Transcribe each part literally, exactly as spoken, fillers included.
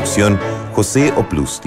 producción José Oplusti.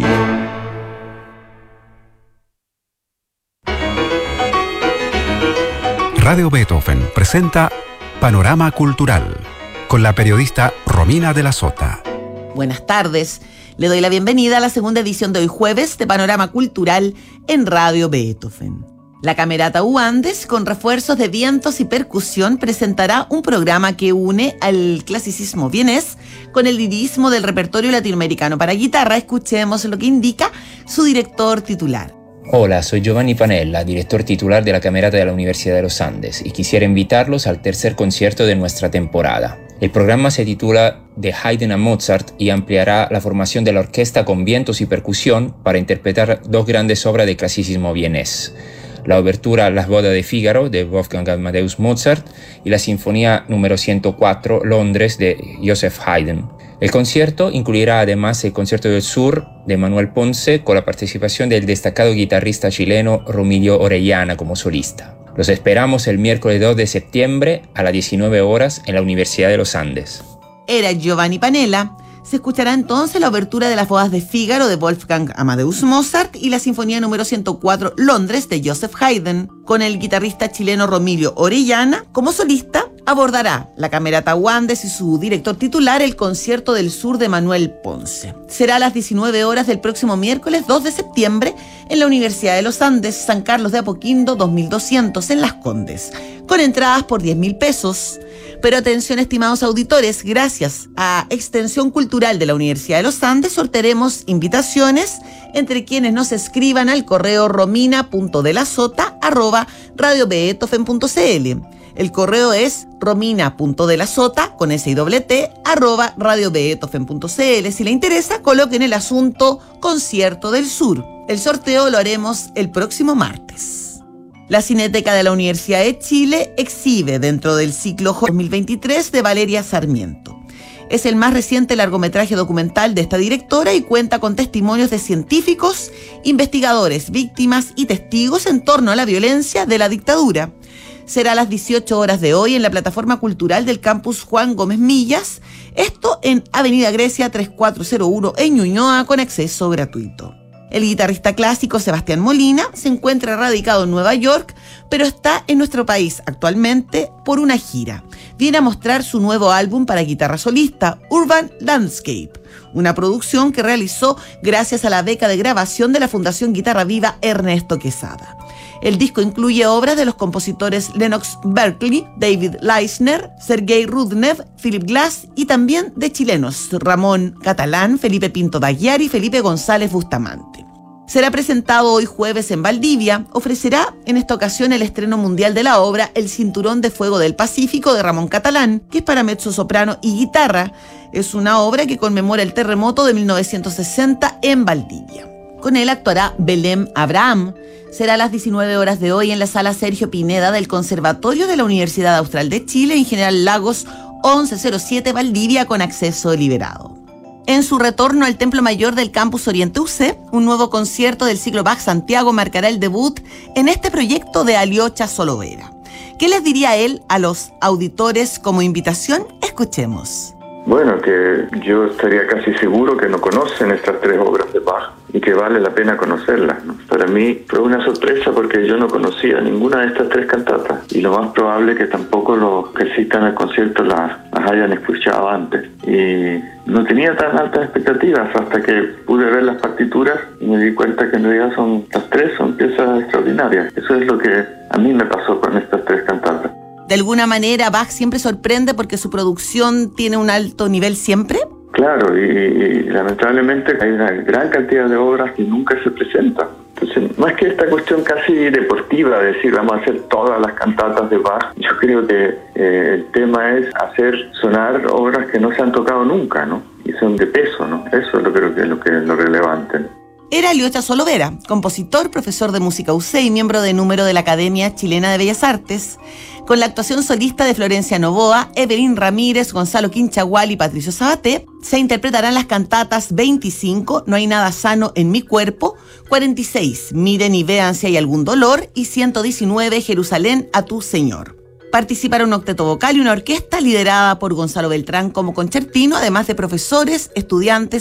Radio Beethoven presenta Panorama Cultural con la periodista Romina de la Sota. Buenas tardes. Le doy la bienvenida a la segunda edición de hoy jueves de Panorama Cultural en Radio Beethoven. La Camerata U Andes, con refuerzos de vientos y percusión, presentará un programa que une al clasicismo vienés con el lirismo del repertorio latinoamericano para guitarra. Escuchemos lo que indica su director titular. Hola, soy Giovanni Panella, director titular de la Camerata de la Universidad de los Andes, y quisiera invitarlos al tercer concierto de nuestra temporada. El programa se titula De Haydn a Mozart y ampliará la formación de la orquesta con vientos y percusión para interpretar dos grandes obras del clasicismo vienés: la obertura Las bodas de Fígaro de Wolfgang Amadeus Mozart y la sinfonía número ciento cuatro Londres de Joseph Haydn. El concierto incluirá además el Concierto del Sur de Manuel Ponce con la participación del destacado guitarrista chileno Romilio Orellana como solista. Los esperamos el miércoles dos de septiembre a las diecinueve horas en la Universidad de los Andes. Era Giovanni Panella. Se escuchará entonces la obertura de Las bodas de Fígaro de Wolfgang Amadeus Mozart y la sinfonía número ciento cuatro Londres de Joseph Haydn. Con el guitarrista chileno Romilio Orellana como solista, abordará la Camerata U Andes y su director titular el Concierto del Sur de Manuel Ponce. Será a las diecinueve horas del próximo miércoles dos de septiembre en la Universidad de los Andes, San Carlos de Apoquindo dos mil doscientos en Las Condes, con entradas por diez mil pesos. Pero atención, estimados auditores, gracias a Extensión Cultural de la Universidad de los Andes sortearemos invitaciones entre quienes nos escriban al correo romina punto de la sota arroba radio beethoven punto cl. El correo es romina punto de la sota con S y doble T arroba radio beethoven punto cl. Si le interesa, coloquen el asunto Concierto del Sur. El sorteo lo haremos el próximo martes. La Cineteca de la Universidad de Chile exhibe dentro del ciclo dos mil veintitrés de Valeria Sarmiento. Es el más reciente largometraje documental de esta directora y cuenta con testimonios de científicos, investigadores, víctimas y testigos en torno a la violencia de la dictadura. Será a las dieciocho horas de hoy en la plataforma cultural del campus Juan Gómez Millas, esto en Avenida Grecia tres mil cuatrocientos uno en Ñuñoa, con acceso gratuito. El guitarrista clásico Sebastián Molina se encuentra radicado en Nueva York, pero está en nuestro país actualmente por una gira. Viene a mostrar su nuevo álbum para guitarra solista, Urban Landscape, una producción que realizó gracias a la beca de grabación de la Fundación Guitarra Viva Ernesto Quesada. El disco incluye obras de los compositores Lennox Berkeley, David Leisner, Sergei Rudnev, Philip Glass y también de chilenos Ramón Catalán, Felipe Pinto Daguiar y Felipe González Bustamante. Será presentado hoy jueves en Valdivia. Ofrecerá en esta ocasión el estreno mundial de la obra El Cinturón de Fuego del Pacífico de Ramón Catalán, que es para mezzosoprano y guitarra. Es una obra que conmemora el terremoto de mil novecientos sesenta en Valdivia. Con él actuará Belém Abraham. Será a las diecinueve horas de hoy en la sala Sergio Pineda del Conservatorio de la Universidad Austral de Chile en General Lagos once cero siete Valdivia, con acceso liberado. En su retorno al Templo Mayor del Campus Oriente U C, un nuevo concierto del ciclo Bach Santiago marcará el debut en este proyecto de Alyosha Solovera. ¿Qué les diría él a los auditores como invitación? Escuchemos. Bueno, que yo estaría casi seguro que no conocen estas tres obras de Bach y que vale la pena conocerlas, ¿no? Para mí fue una sorpresa porque yo no conocía ninguna de estas tres cantatas y lo más probable es que tampoco los que asistan al concierto las, las hayan escuchado antes. Y no tenía tan altas expectativas hasta que pude ver las partituras y me di cuenta que en realidad son las tres son piezas extraordinarias. Eso es lo que a mí me pasó con estas tres cantatas. De alguna manera, Bach siempre sorprende porque su producción tiene un alto nivel siempre. Claro, y, y lamentablemente hay una gran cantidad de obras que nunca se presentan. Entonces, más que esta cuestión casi deportiva, de decir vamos a hacer todas las cantatas de Bach, yo creo que eh, el tema es hacer sonar obras que no se han tocado nunca, ¿no? Y son de peso, ¿no? Eso es lo creo que es lo que es lo relevante, ¿no? Era Alyosha Solovera, compositor, profesor de música U C y miembro de número de la Academia Chilena de Bellas Artes, con la actuación solista de Florencia Novoa, Evelyn Ramírez, Gonzalo Quinchagual y Patricio Sabaté. Se interpretarán las cantatas veinticinco, No hay nada sano en mi cuerpo, cuarenta y seis, Miren y vean si hay algún dolor, y ciento diecinueve, Jerusalén a tu Señor. Participará un octeto vocal y una orquesta liderada por Gonzalo Beltrán como concertino, además de profesores, estudiantes